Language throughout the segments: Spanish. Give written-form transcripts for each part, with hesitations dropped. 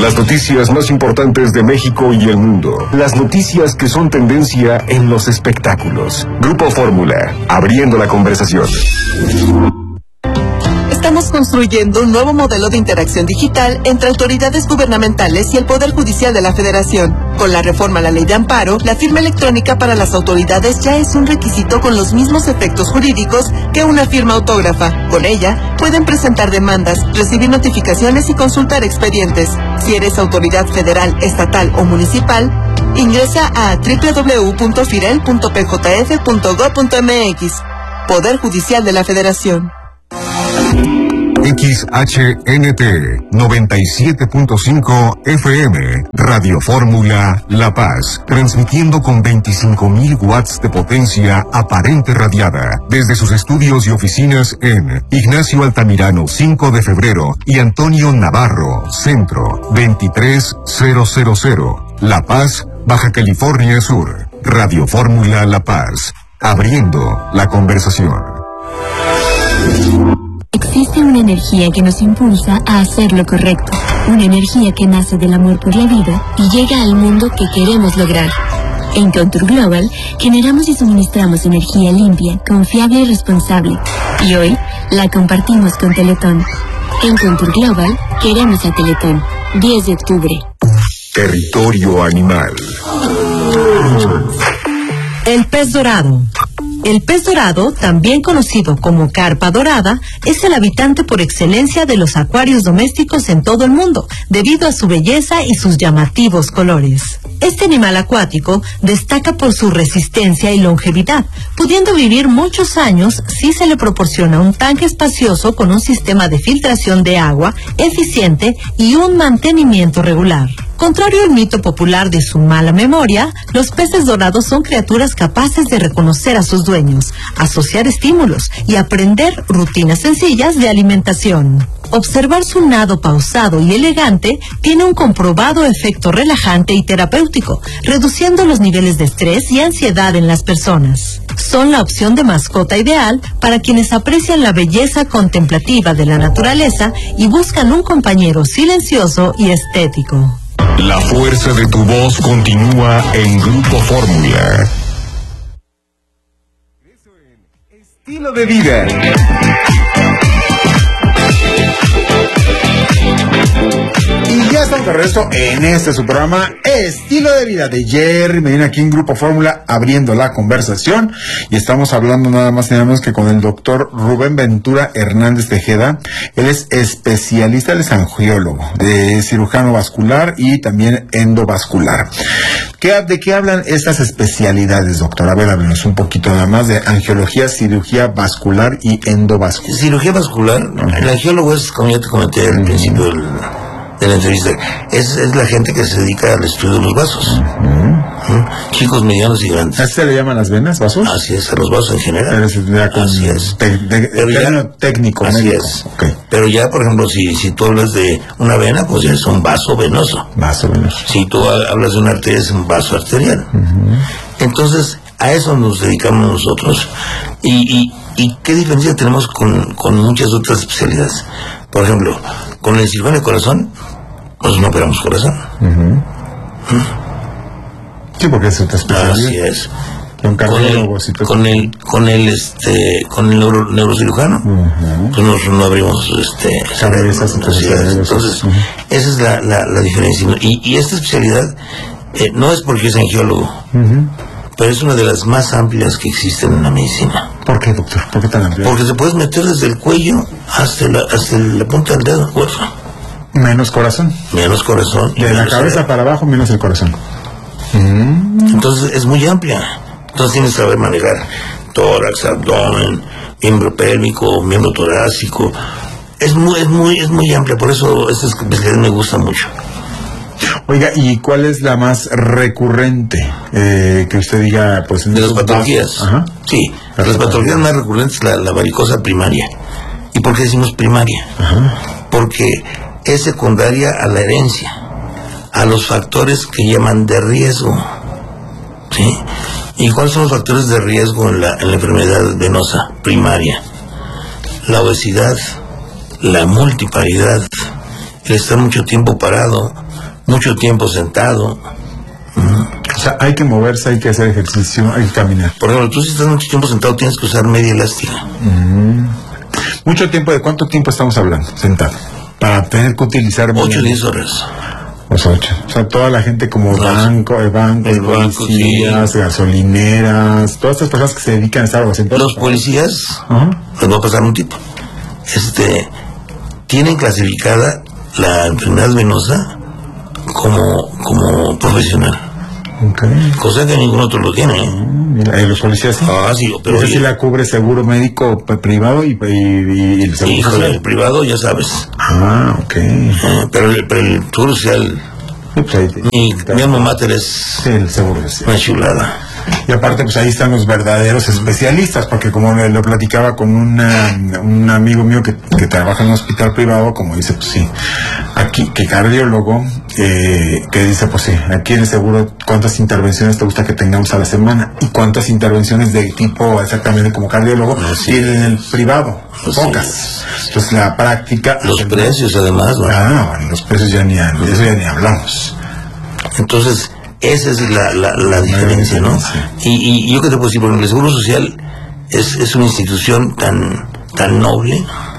Las noticias más importantes de México y el mundo. Las noticias que son tendencia en los espectáculos. Grupo Fórmula, abriendo la conversación. Estamos construyendo un nuevo modelo de interacción digital entre autoridades gubernamentales y el Poder Judicial de la Federación. Con la reforma a la Ley de Amparo, la firma electrónica para las autoridades ya es un requisito con los mismos efectos jurídicos que una firma autógrafa. Con ella, pueden presentar demandas, recibir notificaciones y consultar expedientes. Si eres autoridad federal, estatal o municipal, ingresa a www.firel.pjf.gov.mx. Poder Judicial de la Federación. XHNT 97.5 FM, Radio Fórmula La Paz, transmitiendo con 25.000 watts de potencia aparente radiada, desde sus estudios y oficinas en Ignacio Altamirano 5 de febrero y Antonio Navarro, Centro 23000, La Paz, Baja California Sur. Radio Fórmula La Paz, abriendo la conversación. Existe una energía que nos impulsa a hacer lo correcto, una energía que nace del amor por la vida y llega al mundo que queremos lograr. En Contour Global generamos y suministramos energía limpia, confiable y responsable, y hoy la compartimos con Teletón. En Contour Global queremos a Teletón. 10 de octubre. Territorio animal. El pez dorado. El pez dorado, también conocido como carpa dorada, es el habitante por excelencia de los acuarios domésticos en todo el mundo, debido a su belleza y sus llamativos colores. Este animal acuático destaca por su resistencia y longevidad, pudiendo vivir muchos años si se le proporciona un tanque espacioso con un sistema de filtración de agua eficiente y un mantenimiento regular. Contrario al mito popular de su mala memoria, los peces dorados son criaturas capaces de reconocer a sus dueños, asociar estímulos y aprender rutinas sencillas de alimentación. Observar su nado pausado y elegante tiene un comprobado efecto relajante y terapéutico, reduciendo los niveles de estrés y ansiedad en las personas. Son la opción de mascota ideal para quienes aprecian la belleza contemplativa de la naturaleza y buscan un compañero silencioso y estético. La fuerza de tu voz continúa en Grupo Fórmula. Estilo de vida. Y ya estamos de regreso en su programa Estilo de Vida de Jerry Medina, aquí en Grupo Fórmula, abriendo la conversación. Y estamos hablando nada más y nada menos que con el doctor Rubén Ventura Hernández Tejeda. Él es especialista, él es angiólogo, de cirujano vascular y también endovascular. ¿De qué hablan estas especialidades, doctor? A ver, háblenos un poquito nada más de angiología, cirugía vascular y endovascular. Cirugía vascular, el angiólogo es, como ya te comenté al principio de la entrevista, es la gente que se dedica al estudio de los vasos. Chicos, medianos y grandes. ¿A se le llaman las venas, vasos? Así es, a los vasos en general. Así es. Técnico. Así médico. es. Okay. Pero ya, por ejemplo, si tú hablas de una vena, pues ya es un vaso venoso. Vaso venoso. Si tú hablas de una arteria, es un vaso arterial. Entonces, a eso nos dedicamos nosotros. ¿Y qué diferencia tenemos con muchas otras especialidades? Por ejemplo, con el cirujano de corazón, pues no operamos corazón. Sí, porque es otra especialidad. Así es. Con el neurocirujano, pues no abrimos cabezas. Entonces, esa es la diferencia. Y esta especialidad no es porque es angiólogo, pero es una de las más amplias que existen en la medicina. ¿Por qué, doctor? ¿Por qué tan amplia? Porque se puede meter desde el cuello hasta la punta del dedo, hueso. Menos corazón. Menos corazón. De la cabeza para abajo, menos el corazón. Entonces es muy amplia. Entonces tienes que saber manejar tórax, abdomen, miembro pélvico, miembro torácico. Es muy amplia, por eso esta especialidad me gusta mucho. Oiga, ¿y cuál es la más recurrente que usted diga, pues, en de las patologías? Ajá. Sí, las patologías más recurrentes es la varicosa primaria. ¿Y por qué decimos primaria? Porque es secundaria a la herencia, a los factores que llaman de riesgo. ¿Sí? ¿Y cuáles son los factores de riesgo en la enfermedad venosa primaria? La obesidad, la multiparidad, el estar mucho tiempo parado, mucho tiempo sentado. O sea, hay que moverse, hay que hacer ejercicio, hay que caminar. Por ejemplo, tú si estás mucho tiempo sentado tienes que usar media elástica. Mucho tiempo, ¿de cuánto tiempo estamos hablando sentado? Para tener que utilizar 8 o 10 horas. Los 8. O sea, toda la gente como policías, gasolineras, todas estas personas que se dedican a estar sentados. Los policías, les va a pasar un tipo. Tienen clasificada la enfermedad venosa como profesional. Okay. Cosa que ningún otro lo tiene. Mira, los policías sí. Sí, pero esa sí la cubre seguro médico privado y el seguro social. El privado ya sabes. Ok. Pero el seguro social, pues ahí, mi alma mater es el seguro social. Una chulada. Y aparte, pues ahí están los verdaderos especialistas, porque como lo platicaba con un amigo mío que trabaja en un hospital privado, como dice, pues sí, aquí, que cardiólogo, que dice, pues sí, aquí en el seguro, ¿cuántas intervenciones te gusta que tengamos a la semana? ¿Y cuántas intervenciones de tipo exactamente como cardiólogo tienen en el privado? Pocas. Entonces la práctica... Los precios además, ¿no? Bueno, los precios ya ni hablamos. Entonces... esa es la diferencia, ¿no? Y yo que te puedo decir, porque el Seguro Social es una institución tan noble,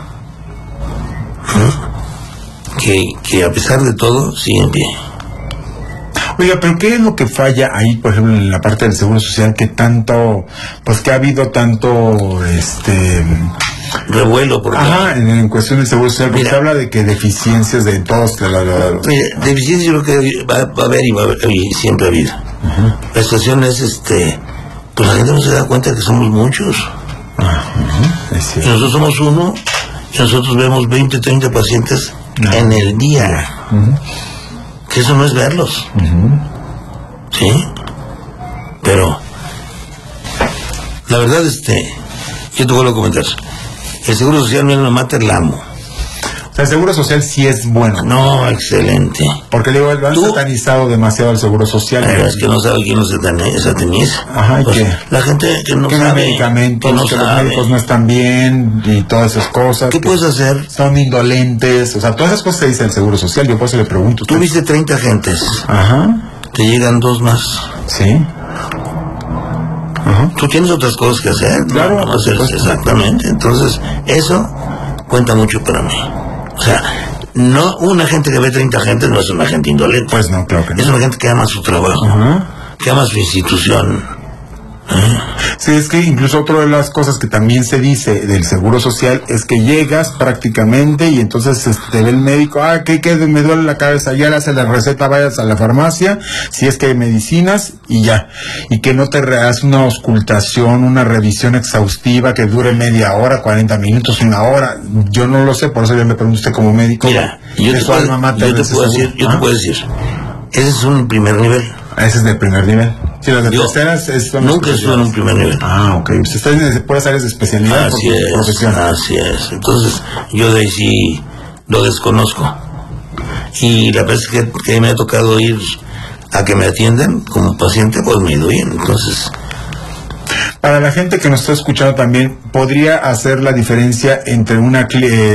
que a pesar de todo sigue en pie. Oiga, pero ¿qué es lo que falla ahí, por ejemplo, en la parte del Seguro Social, que tanto, pues que ha habido tanto, revuelo? En cuestión del Seguro Social, porque se habla de que deficiencias de todos. Deficiencias yo creo que va a haber y siempre ha habido. La situación es, pues la gente no se da cuenta que somos muchos. Y nosotros somos uno, y nosotros vemos 20, 30 pacientes en el día. Que eso no es verlos. ¿Sí? Pero la verdad, yo te vuelvo a comentar. El Seguro Social, mi alma mater, la amo. O sea, el Seguro Social sí es bueno. No, excelente. Porque digo, lo han satanizado demasiado el Seguro Social. Es que no sabe quién lo sataniza. Pues, ¿y qué? La gente que no sabe. Medicamentos, que los médicos no están bien y todas esas cosas. ¿Qué puedes hacer? Son indolentes. O sea, todas esas cosas se dice el Seguro Social. Yo por eso le pregunto. Tú viste 30 gentes. Te llegan 2 más. Sí. Tú tienes otras cosas que hacer. Claro. No hacer exactamente. Entonces, eso cuenta mucho para mí. O sea, no una gente que ve 30 gentes no es una gente indolente. Pues no, claro que no. Es una gente que ama su trabajo, que ama su institución. Sí, es que incluso otra de las cosas que también se dice del Seguro Social es que llegas prácticamente y entonces te ve el médico, que me duele la cabeza, ya le hace la receta, vayas a la farmacia, si es que hay medicinas y ya, y que no te hace una auscultación, una revisión exhaustiva que dure media hora, 40 minutos, 1 hora, yo no lo sé, por eso yo le pregunto a usted como médico. Mira, yo te puedo decir, ese es un primer nivel. Ese es del primer nivel. Sí, las de terceras nunca estuve en un primer nivel. Ok. Usted está en puras áreas de especialidad. Así es. Entonces, yo de ahí sí lo desconozco. Y la vez que me ha tocado ir a que me atiendan como paciente, pues me he ido bien. Entonces... Para la gente que nos está escuchando también, ¿podría hacer la diferencia entre una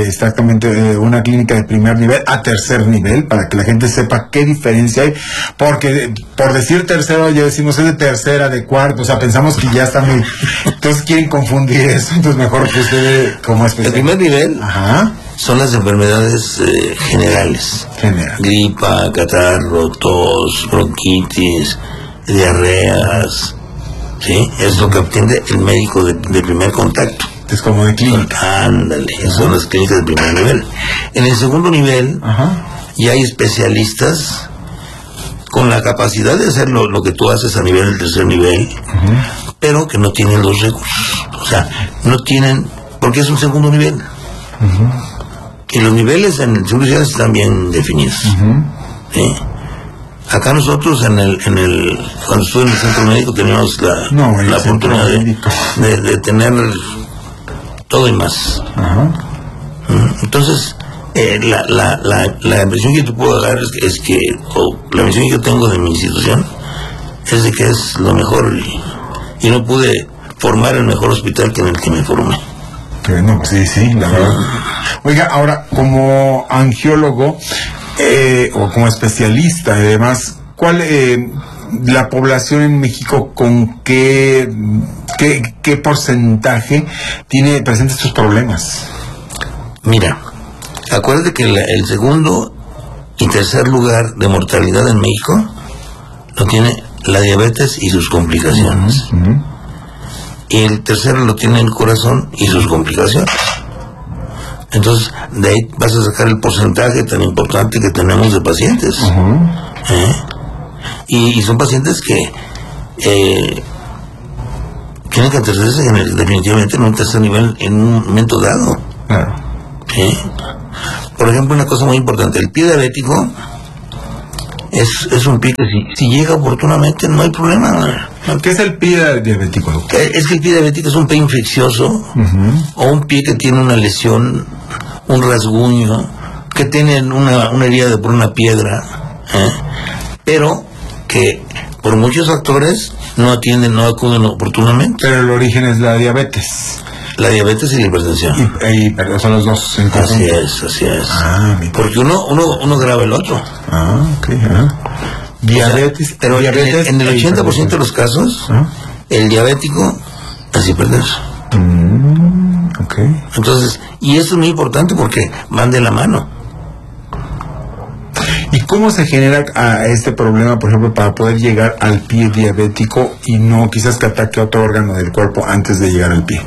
clínica de primer nivel a tercer nivel? Para que la gente sepa qué diferencia hay. Porque por decir tercero, ya decimos es de tercera, de cuarto, o sea, pensamos que ya está muy... Entonces quieren confundir eso, entonces mejor que usted como especialista. El primer nivel son las enfermedades generales. Gripa, catarro, tos, bronquitis, diarreas... Sí, es lo que atiende el médico de primer contacto. Es como de clínica. Ándale, son las clínicas de primer nivel. En el segundo nivel, ya hay especialistas con la capacidad de hacer lo que tú haces a nivel del tercer nivel, pero que no tienen los recursos. O sea, no tienen, porque es un segundo nivel. Y los niveles en el segundo nivel están bien definidos. ¿Sí? Acá nosotros cuando estuve en el centro médico teníamos la oportunidad de tener todo y más. Entonces, la impresión que te puedo dar es que la impresión que yo tengo de mi institución es de que es lo mejor y no pude formar el mejor hospital que en el que me formé. Sí, la verdad. Oiga, ahora, como angiólogo, o como especialista, además, ¿cuál la población en México con qué porcentaje presenta estos problemas? Mira, acuérdate que el segundo y tercer lugar de mortalidad en México lo tiene la diabetes y sus complicaciones. Y el tercero lo tiene el corazón y sus complicaciones. Entonces, de ahí vas a sacar el porcentaje tan importante que tenemos de pacientes. Y son pacientes que tienen que atenderse definitivamente en un tercer nivel en un momento dado. Por ejemplo, una cosa muy importante, el pie diabético es un pie que si llega oportunamente no hay problema. ¿Qué es el pie diabético, doctor? Es que el pie diabético es un pie infeccioso o un pie que tiene una lesión, un rasguño, que tiene una herida por una piedra, pero que por muchos factores no acuden oportunamente. Pero el origen es la diabetes. La diabetes y la hipertensión. Pero son los dos en conjunto. Así es. Porque uno grava el otro. Ok. Diabetes. Pero diabetes, en el 80% de los casos, el diabético es hipertenso. Entonces, y eso es muy importante porque van de la mano. ¿Y cómo se genera este problema, por ejemplo, para poder llegar al pie diabético y no quizás que ataque a otro órgano del cuerpo antes de llegar al pie?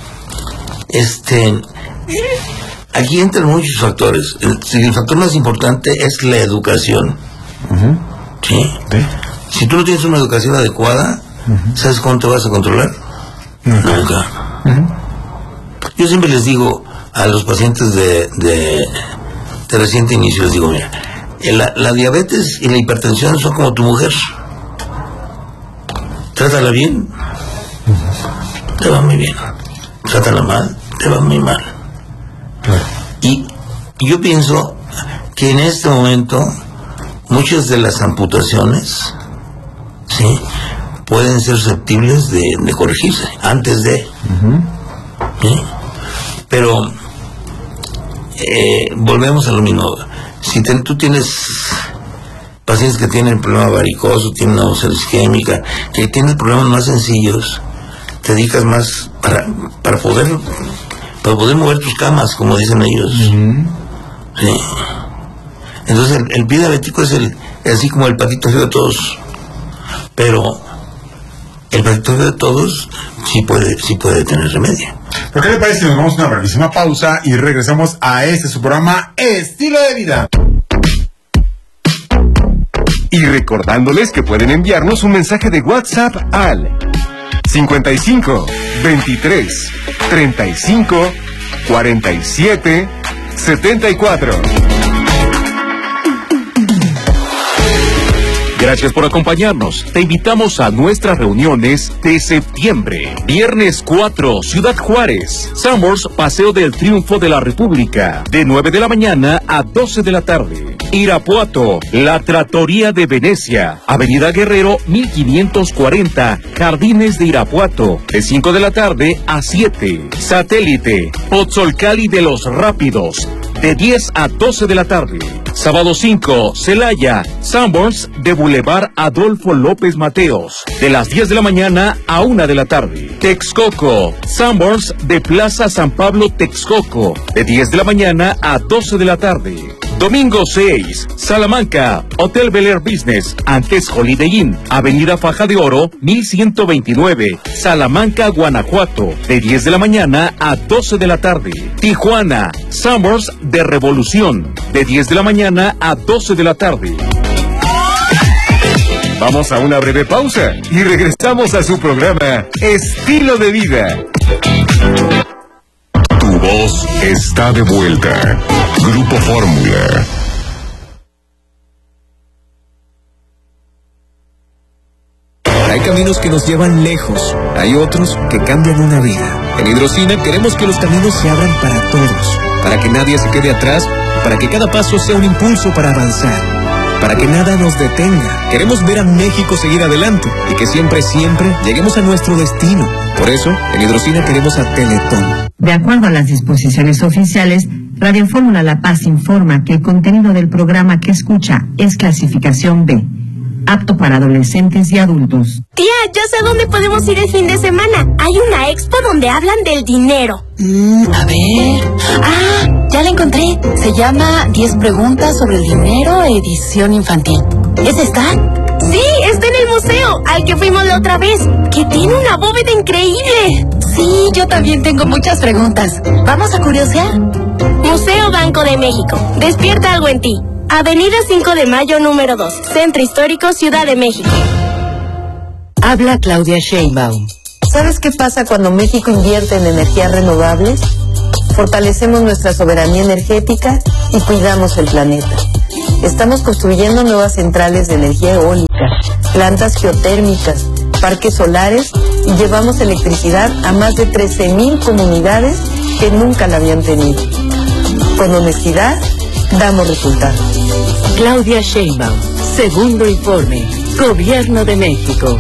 Aquí entran muchos factores. El factor más importante es la educación. ¿Sí? Si tú no tienes una educación adecuada, ¿sabes cómo te vas a controlar? Nunca. Yo siempre les digo a los pacientes de reciente inicio, les digo, mira, la diabetes y la hipertensión son como tu mujer. Trátala bien, te va muy bien. Trátala mal, te va muy mal. Y yo pienso que en este momento muchas de las amputaciones, ¿sí?, pueden ser susceptibles de corregirse antes de. ¿Sí? Pero volvemos a lo mismo. Si tú tienes pacientes que tienen problema varicoso, tienen una úlcera isquémica, que tienen problemas más sencillos, te dedicas más para poder mover tus camas, como dicen ellos. ¿Sí? Entonces el pie diabético es así como el patito feo de todos, pero el patito feo de todos sí puede tener remedio. ¿Pero qué le parece si nos vamos a una brevísima pausa y regresamos a su programa Estilo de Vida? Y recordándoles que pueden enviarnos un mensaje de WhatsApp al 55 23 35 47 74. Gracias por acompañarnos. Te invitamos a nuestras reuniones de septiembre. Viernes 4, Ciudad Juárez. Sanborns, Paseo del Triunfo de la República. De 9 de la mañana a 12 de la tarde. Irapuato, La Trattoria de Venecia. Avenida Guerrero, 1540. Jardines de Irapuato. De 5 de la tarde a 7. Satélite, Pozzolcali de los Rápidos. De 10 a 12 de la tarde. Sábado 5, Celaya, Sanborns de Boulevard Adolfo López Mateos, de las 10 de la mañana a 1 de la tarde. Texcoco, Sanborns de Plaza San Pablo Texcoco, de 10 de la mañana a 12 de la tarde. Domingo 6, Salamanca, Hotel Bel Air Business, antes Holiday Inn, Avenida Faja de Oro, 1129, Salamanca, Guanajuato, de 10 de la mañana a 12 de la tarde. Tijuana, Sanborns de Revolución, de 10 de la mañana a 12 de la tarde. Vamos a una breve pausa y regresamos a su programa Estilo de Vida. Tu voz está de vuelta. Grupo Fórmula. Hay caminos que nos llevan lejos, hay otros que cambian una vida. En Hidrocina queremos que los caminos se abran para todos, para que nadie se quede atrás, para que cada paso sea un impulso para avanzar, para que nada nos detenga. Queremos ver a México seguir adelante y que siempre, siempre lleguemos a nuestro destino. Por eso, en Hidrocina queremos a Teletón. De acuerdo a las disposiciones oficiales, Radio Fórmula La Paz informa que el contenido del programa que escucha es clasificación B, apto para adolescentes y adultos. Tía, ya sé dónde podemos ir el fin de semana. Hay una expo donde hablan del dinero. A ver. Ah, ya la encontré. Se llama 10 preguntas sobre el dinero, edición infantil. ¿Es esta? Sí, está en el museo, al que fuimos la otra vez, que tiene una bóveda increíble. Sí, yo también tengo muchas preguntas. ¿Vamos a curiosear? Museo Banco de México. Despierta algo en ti. Avenida 5 de Mayo, número 2, Centro Histórico, Ciudad de México. Habla Claudia Sheinbaum. ¿Sabes qué pasa cuando México invierte en energías renovables? Fortalecemos nuestra soberanía energética y cuidamos el planeta. Estamos construyendo nuevas centrales de energía eólica, plantas geotérmicas, parques solares y llevamos electricidad a más de 13,000 comunidades que nunca la habían tenido. Con honestidad, damos resultados. Claudia Sheinbaum, segundo informe, Gobierno de México.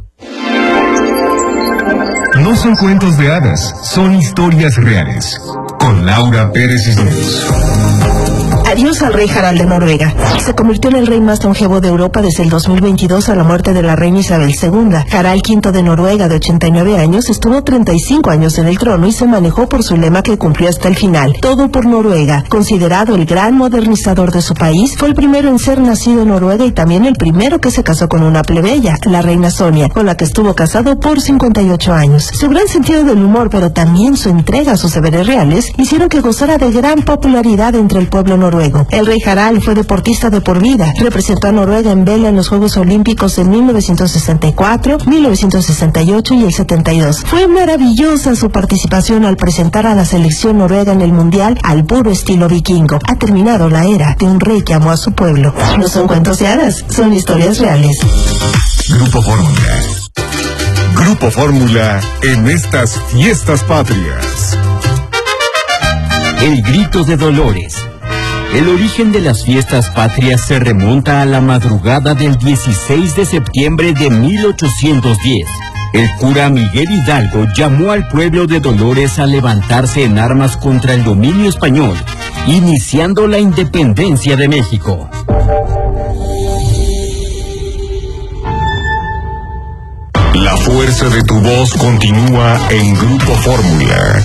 No son cuentos de hadas, son historias reales. Con Laura Pérez Cisneros. Adiós al rey Harald de Noruega. Se convirtió en el rey más longevo de Europa desde el 2022 a la muerte de la reina Isabel II. Harald V de Noruega, de 89 años, estuvo 35 años en el trono y se manejó por su lema que cumplió hasta el final. Todo por Noruega. Considerado el gran modernizador de su país, fue el primero en ser nacido en Noruega y también el primero que se casó con una plebeya, la reina Sonia, con la que estuvo casado por 58 años. Su gran sentido del humor, pero también su entrega a sus deberes reales, hicieron que gozara de gran popularidad entre el pueblo noruego. El rey Harald fue deportista de por vida. Representó a Noruega en vela en los Juegos Olímpicos en 1964, 1968 y el 72. Fue maravillosa su participación al presentar a la selección noruega en el Mundial al puro estilo vikingo. Ha terminado la era de un rey que amó a su pueblo. No son cuentos de hadas, son historias reales. Grupo Fórmula. Grupo Fórmula en estas fiestas patrias. El grito de Dolores. El origen de las fiestas patrias se remonta a la madrugada del 16 de septiembre de 1810. El cura Miguel Hidalgo llamó al pueblo de Dolores a levantarse en armas contra el dominio español, iniciando la independencia de México. La fuerza de tu voz continúa en Grupo Fórmula.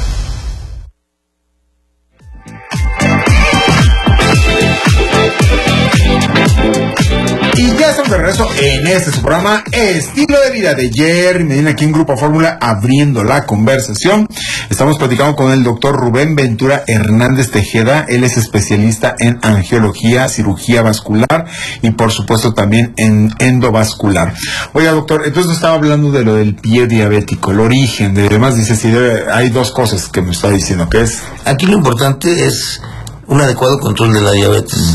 Y ya estamos de regreso en este su programa Estilo de Vida de Jerry Medina, aquí en Grupo Fórmula, abriendo la conversación. Estamos platicando con el doctor Rubén Ventura Hernández Tejeda. Él es especialista en angiología, cirugía vascular y por supuesto también en endovascular. Oiga, doctor, entonces estaba hablando de lo del pie diabético, el origen de demás. Dice, sí, hay dos cosas que me está diciendo, que es... Aquí lo importante es un adecuado control de la diabetes.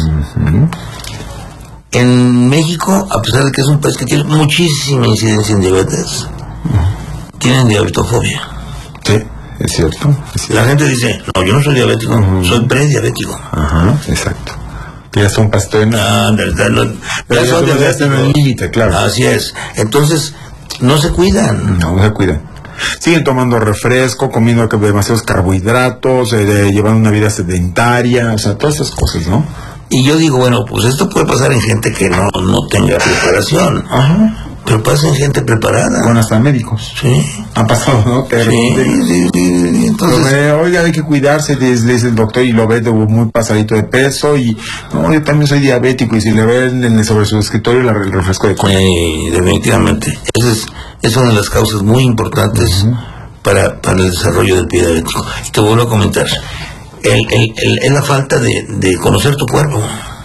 En México, a pesar de que es un país que tiene muchísima incidencia en diabetes, tienen diabetofobia. Sí, es cierto. La gente dice, no, yo no soy diabético, soy prediabético. Ajá, exacto. Que ya son pastores. Pero son límite, claro. Así es. Entonces, no se cuidan. No se cuidan. Siguen tomando refresco, comiendo demasiados carbohidratos, llevando una vida sedentaria, o sea, todas esas cosas, ¿no? Y yo digo, bueno, pues esto puede pasar en gente que no tenga preparación. Ajá. Pero pasa en gente preparada. Con hasta médicos. Sí. Ha pasado, ¿no? Sí. Entonces, oiga, hay que cuidarse, le dice el doctor, y lo ve muy pasadito de peso, y no, yo también soy diabético, y si le ven sobre su escritorio el refresco de cola. Definitivamente. Es una de las causas muy importantes para el desarrollo del pie diabético. Y te vuelvo a comentar. Es la falta de conocer tu cuerpo.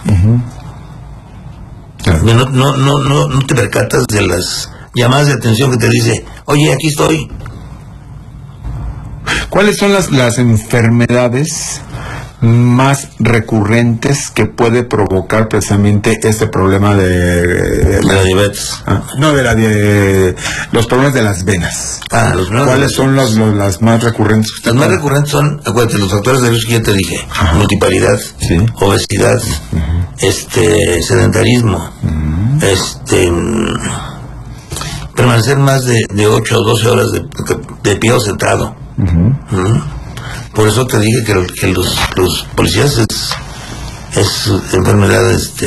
Claro. No te percatas de las llamadas de atención que te dice, oye, aquí estoy. ¿Cuáles son las enfermedades más recurrentes que puede provocar precisamente este problema de la diabetes? Los problemas de las venas. Los problemas. ¿Cuáles son las más recurrentes? Las más recurrentes son, acuérdate, los factores de riesgo que ya te dije: multiparidad, obesidad, sedentarismo, permanecer más de 8 o 12 horas de pie o sentado. Por eso te dije que los policías es enfermedad,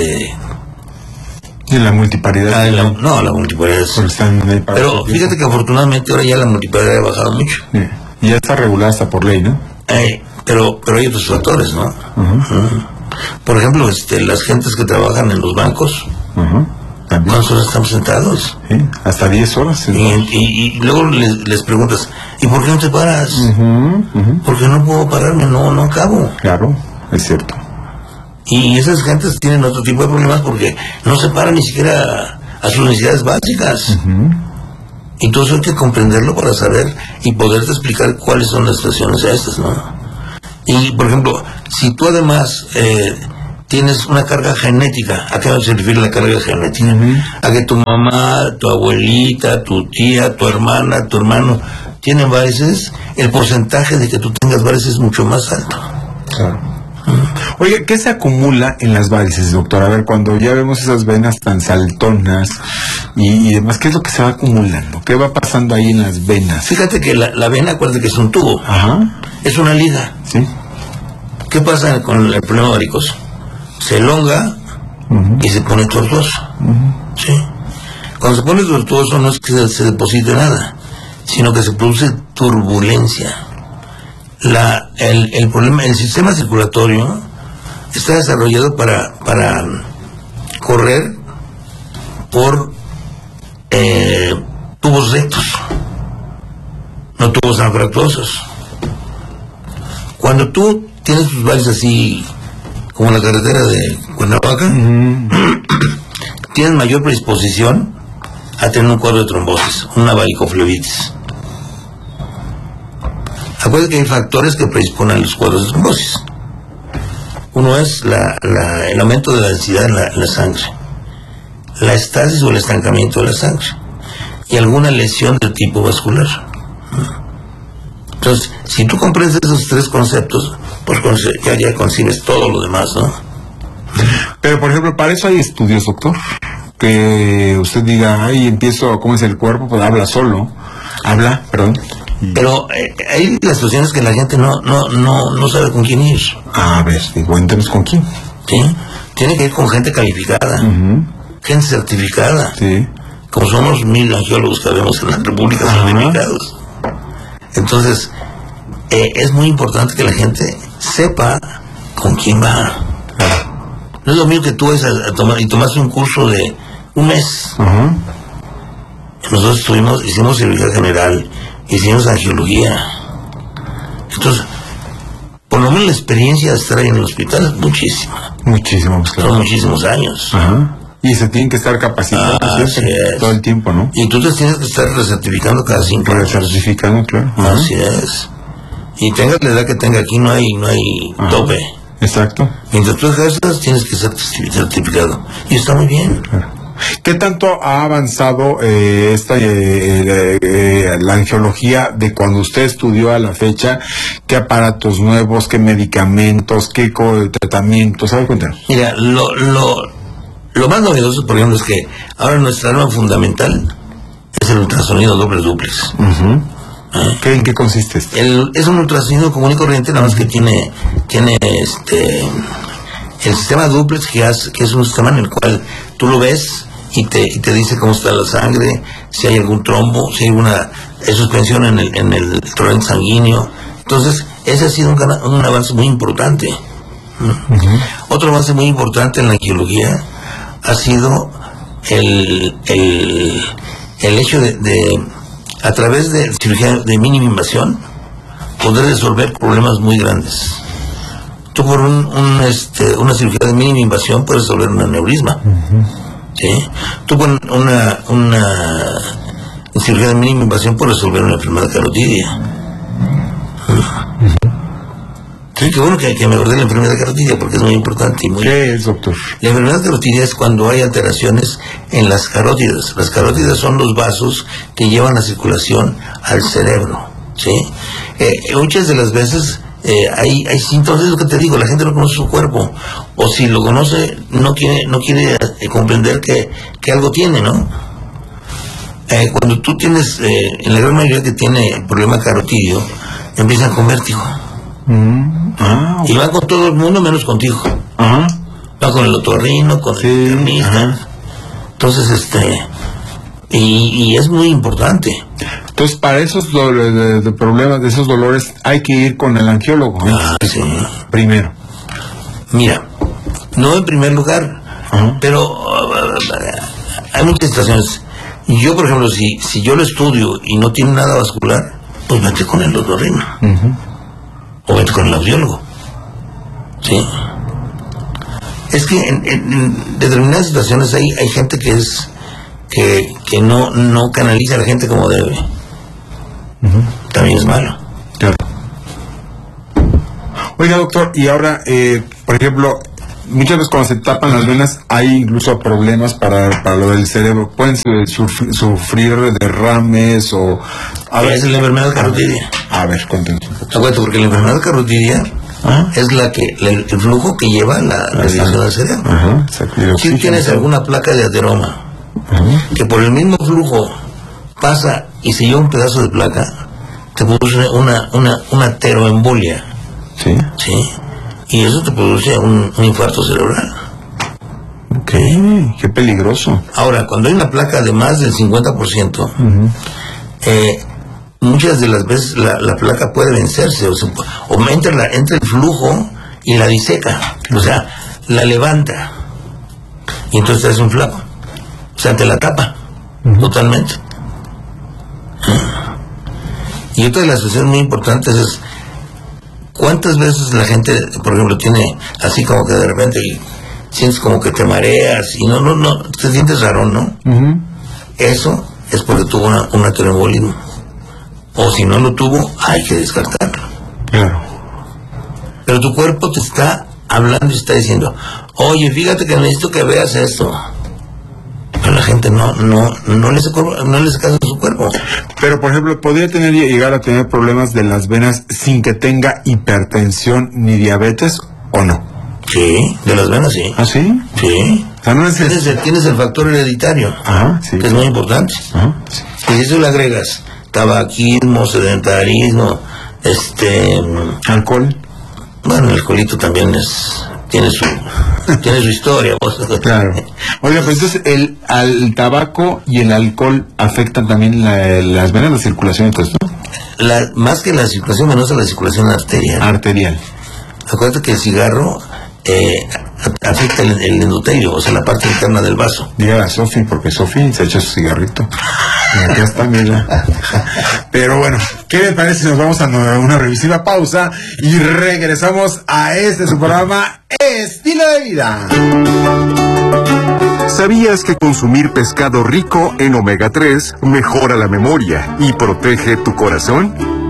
¿Y la multiparidad? No, la multiparidad pero fíjate que afortunadamente ahora ya la multiparidad ha bajado mucho. Sí. Y ya está regulada hasta por ley, ¿no? Pero hay otros factores, ¿no? Por ejemplo, las gentes que trabajan en los bancos, ¿cuántas horas están sentados? Sí, hasta 10 horas. Y luego les preguntas, ¿y por qué no te paras? Porque no puedo pararme, no acabo. Claro, es cierto. Y esas gentes tienen otro tipo de problemas porque no se paran ni siquiera a sus necesidades básicas. Y todo eso hay que comprenderlo para saber y poderte explicar cuáles son las situaciones estas, ¿no? Y, por ejemplo, si tú además tienes una carga genética, ¿a qué se refiere la carga genética? A que tu mamá, tu abuelita, tu tía, tu hermana, tu hermano tienen varices, el porcentaje de que tú tengas varices es mucho más alto. Claro. Oye, ¿qué se acumula en las varices, doctor? A ver, cuando ya vemos esas venas tan saltonas y demás, ¿qué es lo que se va acumulando? ¿Qué va pasando ahí en las venas? Fíjate que la vena, acuérdate que es un tubo. Es una liga. Sí. ¿Qué pasa con el problema varicoso? Se elonga y se pone tortuoso. ¿Sí? Cuando se pone tortuoso no es que se deposite nada, sino que se produce turbulencia. El problema, el sistema circulatorio está desarrollado para correr por tubos rectos, no tubos anfractuosos. Cuando tú tienes tus varices así, como la carretera de Cuernavaca, tienes mayor predisposición a tener un cuadro de trombosis, una varicoflebitis. Acuérdate que hay factores que predisponen a los cuadros de trombosis. Uno es el aumento de la densidad en la sangre, la estasis o el estancamiento de la sangre y alguna lesión de tipo vascular. Entonces, si tú comprendes esos tres conceptos, pues ya concibes todo lo demás, ¿no? Pero, por ejemplo, para eso hay estudios, doctor. Que usted diga, empiezo, ¿cómo es el cuerpo? Pues habla, perdón. Pero hay las situaciones que la gente no sabe con quién ir. A ver, cuéntanos con quién. Sí, tiene que ir con gente calificada, gente certificada. Sí. Como somos 1000 angiólogos que vemos en la República certificados. Entonces, es muy importante que la gente sepa con quién va. No es lo mismo que tú vas a tomar y tomaste un curso de un mes. Nosotros hicimos cirugía general, hicimos angiología. Entonces, por lo menos la experiencia de estar ahí en el hospital es muchísima. Muchísimos, claro. Son muchísimos años. Y se tienen que estar capacitando todo el tiempo, ¿no? Y tú te tienes que estar recertificando cada 5 años. Recertificando, claro. Así es. Y tengas la edad que tenga aquí, no hay tope. Exacto. Mientras tú ejerzas, tienes que ser certificado. Y está muy bien. Claro. ¿Qué tanto ha avanzado la angiología de cuando usted estudió a la fecha? ¿Qué aparatos nuevos, qué medicamentos, qué tratamientos? ¿Sabe contar? Mira, lo más novedoso, por ejemplo, es que ahora nuestra arma fundamental es el ultrasonido doble duplex. ¿En qué consiste esto? Es un ultrasonido común y corriente, nada más que tiene el sistema duplex, que es un sistema en el cual tú lo ves y te dice cómo está la sangre, si hay algún trombo, si hay una suspensión en el torrente sanguíneo. Entonces, ese ha sido un avance muy importante. Otro avance muy importante en la angiología ha sido el hecho de a través de cirugía de mínima invasión poder resolver problemas muy grandes. Tú por una cirugía de mínima invasión puedes resolver un aneurisma. ¿Sí? Tú con una cirugía de mínima invasión puedes resolver una enfermedad carotidia. Sí, qué bueno que me acordé de la enfermedad carotidia porque es muy importante. ¿Qué es, doctor? La enfermedad carotidia es cuando hay alteraciones en las carótidas. Las carótidas son los vasos que llevan la circulación al cerebro. ¿Sí? Muchas de las veces hay síntomas, es lo que te digo, la gente no conoce su cuerpo, o si lo conoce no quiere comprender que algo tiene, ¿no? Cuando tú tienes, en la gran mayoría que tiene problema carotidio, empiezan con vértigo. Y van con todo el mundo menos contigo. Va con el otorrino, con el internista. Entonces, y es muy importante. Entonces, para esos problemas, de esos dolores, hay que ir con el angiólogo. Sí. Primero. Mira, no en primer lugar, pero hay muchas situaciones. Yo, por ejemplo, si yo lo estudio y no tiene nada vascular, pues vete con el otorrino. O vete con el audiólogo. ¿Sí? Es que en determinadas situaciones hay gente que es que no canaliza a la gente como debe. También es malo. Claro. Oiga, doctor, y ahora, por ejemplo, muchas veces cuando se tapan las venas hay incluso problemas para lo del cerebro. Pueden sufrir derrames o... Es la enfermedad carotidia. A ver, cuéntanos un poco. Acuérdate, porque la enfermedad carotidia es el flujo que lleva la radiación al cerebro. Si tienes alguna placa de ateroma que por el mismo flujo pasa y se lleva un pedazo de placa, te produce una ateroembolia. Sí. Y eso te produce un infarto cerebral. Ok, qué peligroso. Ahora, cuando hay una placa de más del 50%, muchas de las veces la placa puede vencerse, o entra el flujo y la diseca, o sea, la levanta, y entonces te hace un flaco, o sea, te la tapa totalmente. Y otra de las cuestiones muy importantes es cuántas veces la gente, por ejemplo, tiene así como que de repente y sientes como que te mareas y no te sientes raro, ¿no? Eso es porque tuvo un ateroembolismo. O si no lo tuvo, hay que descartarlo. Claro. Pero tu cuerpo te está hablando y está diciendo, oye, fíjate que necesito que veas esto. Pero la gente no le hace caso a su cuerpo. Pero, por ejemplo, ¿podría llegar a tener problemas de las venas sin que tenga hipertensión ni diabetes o no? Sí, de las venas sí. ¿Ah, sí? Sí. O sea, no es tienes el factor hereditario, sí, que es muy importante. Sí. Y si eso le agregas tabaquismo, sedentarismo, alcohol. Bueno, el alcoholito también tiene su historia. Claro. Oiga, pues entonces el tabaco y el alcohol afectan también las venas, la circulación y todo esto. Más que la circulación venosa, la circulación arterial. Acuérdate que el cigarro afecta el endotelio, o sea, la parte interna del vaso. Diga a Sofi, porque Sofi se echa su cigarrito. Y acá está, mira. Pero bueno, ¿qué les parece si nos vamos a una revisiva pausa y regresamos a su programa Estilo de Vida? ¿Sabías que consumir pescado rico en omega 3 mejora la memoria y protege tu corazón?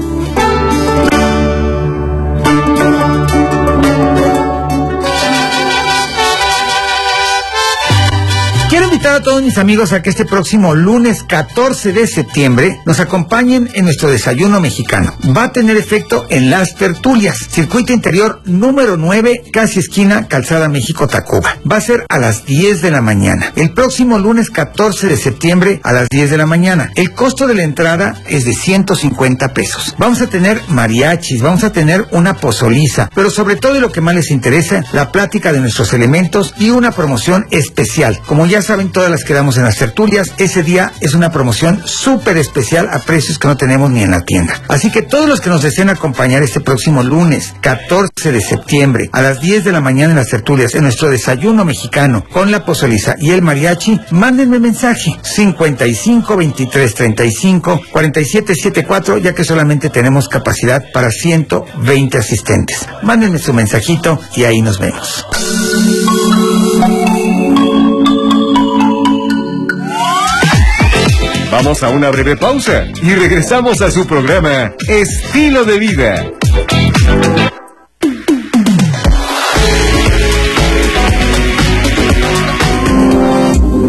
Quiero invitar a todos mis amigos a que este próximo lunes 14 de septiembre nos acompañen en nuestro desayuno mexicano. Va a tener efecto en Las Tertulias, circuito interior número 9, casi esquina Calzada México-Tacuba. Va a ser a las 10 de la mañana. El próximo lunes 14 de septiembre a las 10 de la mañana. El costo de la entrada es de 150 pesos. Vamos a tener mariachis, vamos a tener una pozoliza, pero sobre todo, y lo que más les interesa, la plática de nuestros elementos y una promoción especial. Como ya saben, todas las que damos en Las Tertulias, ese día es una promoción súper especial a precios que no tenemos ni en la tienda. Así que todos los que nos deseen acompañar este próximo lunes 14 de septiembre a las 10 de la mañana en Las Tertulias, en nuestro desayuno mexicano con la pozoliza y el mariachi, mándenme mensaje 55 23 35 47 74, ya que solamente tenemos capacidad para 120 asistentes. Mándenme su mensajito y ahí nos vemos. Vamos a una breve pausa y regresamos a su programa Estilo de Vida.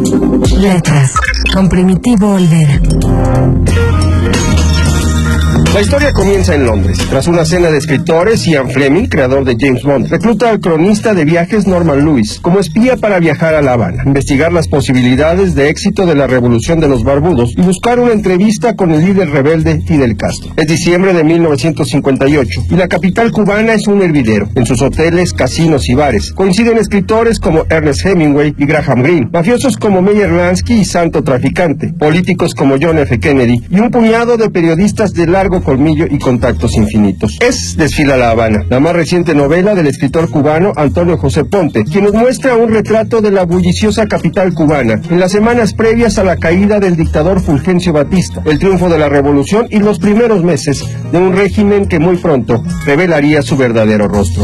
Letras, con Primitivo Olvera. La historia comienza en Londres. Tras una cena de escritores, Ian Fleming, creador de James Bond, recluta al cronista de viajes Norman Lewis como espía para viajar a La Habana, investigar las posibilidades de éxito de la revolución de los barbudos y buscar una entrevista con el líder rebelde Fidel Castro. Es diciembre de 1958 y la capital cubana es un hervidero. En sus hoteles, casinos y bares coinciden escritores como Ernest Hemingway y Graham Greene, mafiosos como Meyer Lansky y Santo Traficante, políticos como John F. Kennedy y un puñado de periodistas de largo colmillo y contactos infinitos. Es Desfila La Habana, la más reciente novela del escritor cubano Antonio José Ponte, quien nos muestra un retrato de la bulliciosa capital cubana en las semanas previas a la caída del dictador Fulgencio Batista, el triunfo de la revolución y los primeros meses de un régimen que muy pronto revelaría su verdadero rostro.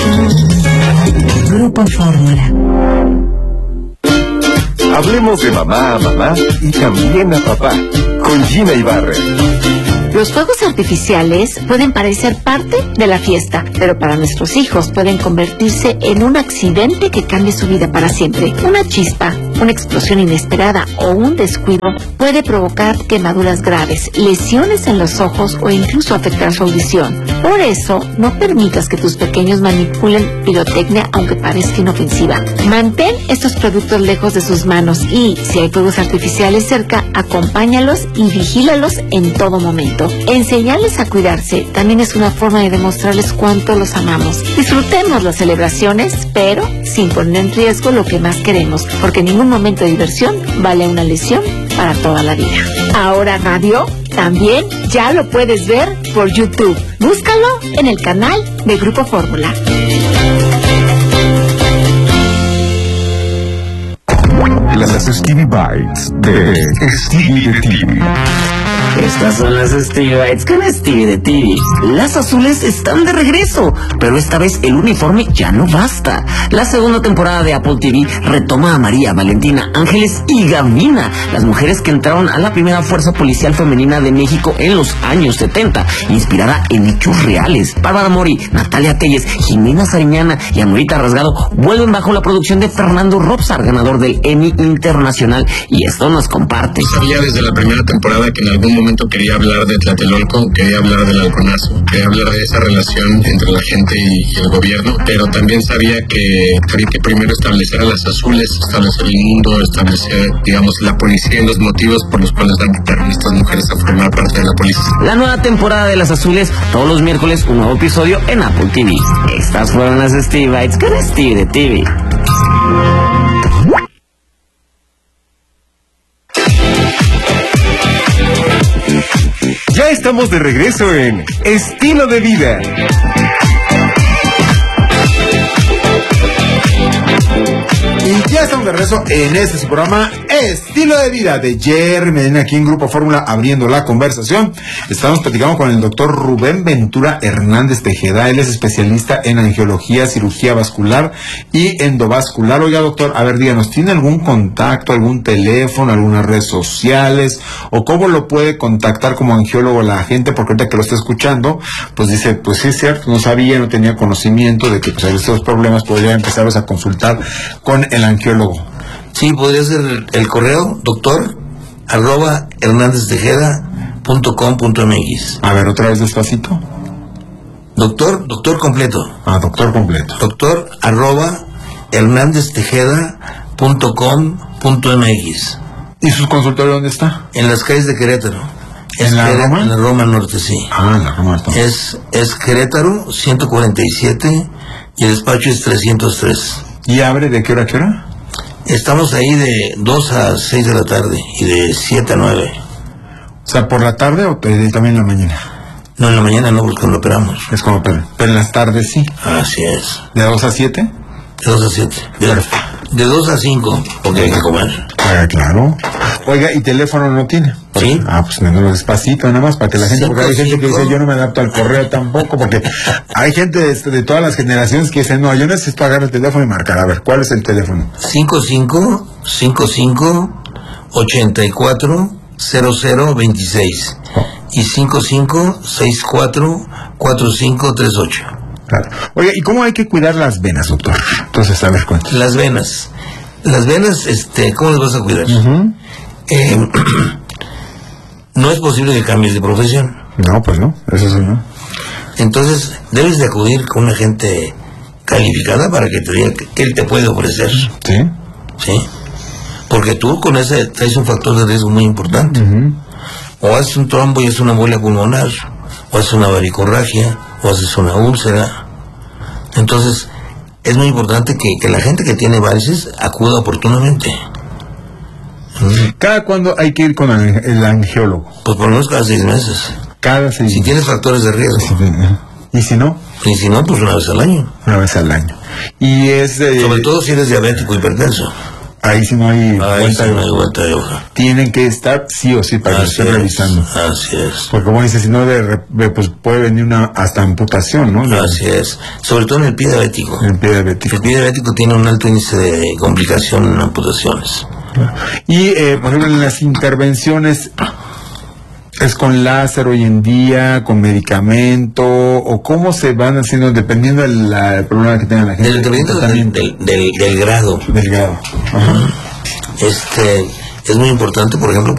Grupo Fórmula. Hablemos de mamá a mamá y también a papá, con Gina Ibarra. Los fuegos artificiales pueden parecer parte de la fiesta, pero para nuestros hijos pueden convertirse en un accidente que cambie su vida para siempre. Una chispa, una explosión inesperada o un descuido puede provocar quemaduras graves, lesiones en los ojos o incluso afectar su audición. Por eso, no permitas que tus pequeños manipulen pirotecnia aunque parezca inofensiva. Mantén estos productos lejos de sus manos y, si hay fuegos artificiales cerca, acompáñalos y vigílalos en todo momento. Enseñarles a cuidarse también es una forma de demostrarles cuánto los amamos. Disfrutemos las celebraciones, pero sin poner en riesgo lo que más queremos, porque ningún momento de diversión vale una lesión para toda la vida. Ahora radio también ya lo puedes ver por YouTube. Búscalo en el canal de Grupo Fórmula. Las Stevie Bites de Stevie de TV. Estas son las Stevie Bites con Stevie de TV. Las azules están de regreso, pero esta vez el uniforme ya no basta. La segunda temporada de Apple TV retoma a María, Valentina, Ángeles y Gavina, las mujeres que entraron a la primera fuerza policial femenina de México en los años 70, inspirada en hechos reales. Bárbara Mori, Natalia Telles, Jimena Sariñana y Anorita Rasgado vuelven bajo la producción de Fernando Robsar, ganador del Emmy Internacional, y esto nos comparte. Sabía desde la primera temporada que en algún momento quería hablar de Tlatelolco, quería hablar del halconazo, quería hablar de esa relación entre la gente y el gobierno, pero también sabía que había que primero establecer a las azules, establecer el mundo, establecer, digamos, la policía y los motivos por los cuales dan a estas mujeres a formar parte de la policía. La nueva temporada de Las Azules, todos los miércoles un nuevo episodio en Apple TV. Estas fueron las Stevie Bites con Stevie de TV. Ya estamos de regreso en Estilo de Vida. Y ya estamos de regreso en este su programa Estilo de Vida de Jerry Medina, aquí en Grupo Fórmula, abriendo la conversación. Estamos platicando con el doctor Rubén Ventura Hernández Tejeda. Él es especialista en angiología, cirugía vascular y endovascular. Oiga, doctor, a ver, díganos, ¿tiene algún contacto, algún teléfono, algunas redes sociales? ¿O cómo lo puede contactar como angiólogo la gente? Porque ahorita que lo está escuchando, pues dice, pues sí es cierto, no sabía, no tenía conocimiento de que pues estos problemas podrían empezarlos a consultar con el angiólogo. Sí, podría ser el correo, doctor@hernándeztejeda.com.mx. A ver, otra vez despacito. Doctor completo. Ah, doctor completo. doctor@hernándeztejeda.com.mx. ¿Y su consultorio dónde está? En las calles de Querétaro. ¿En la Roma? En la Roma Norte, sí. Ah, en la Roma Norte. Es Querétaro 147 y el despacho es 303. ¿Y abre de qué hora a qué hora? Estamos ahí de 2 a 6 de la tarde y de 7 a 9. O sea, ¿por la tarde o también en la mañana? No, en la mañana no, porque no operamos. Es como operan. Pero en las tardes sí. Así es. ¿De 2 a 7? De 2 a 7. De 2 a 5, porque hay que comer. Ah, claro. Oiga, ¿y teléfono no tiene? Sí. Ah, pues despacito, nada más, para que la gente, porque hay gente que dice, yo no me adapto al correo tampoco, porque hay gente de todas las generaciones que dicen, no, yo necesito agarrar el teléfono y marcar. A ver, ¿cuál es el teléfono? 55-54-0026 y 55-64-4538. Claro. Oiga, ¿y cómo hay que cuidar las venas, doctor? Entonces, a ver, cuéntame. Las venas, ¿cómo las vas a cuidar? No es posible que cambies de profesión. No, pues no, eso sí no. Entonces, debes de acudir con una gente calificada para que te diga qué él te puede ofrecer. Sí. Sí. Porque tú con ese traes un factor de riesgo muy importante. O haces un trombo y es una embolia pulmonar, o haces una varicorragia, o haces una úlcera. Entonces, es muy importante que la gente que tiene varices acuda oportunamente. ¿Cada cuándo hay que ir con el angiólogo? Pues por lo menos cada 6 meses. Cada 6 meses. Si tienes factores de riesgo. ¿Y si no? Y si no, pues una vez al año. Una vez al año. Y es sobre todo si eres diabético, hipertenso. Ahí sí no hay vuelta de hoja. Tienen que estar sí o sí para que estén revisando. Así es. Porque como dices, si no, pues puede venir una hasta amputación, ¿no? Así es. Sobre todo en el pie diabético. El pie diabético. El pie diabético tiene un alto índice de complicación en amputaciones. Y, por ejemplo, en las intervenciones, ¿es con láser hoy en día, con medicamento, o cómo se van haciendo dependiendo del problema que tenga la gente? Dependiendo del grado. Del grado. Ajá. Es muy importante, por ejemplo,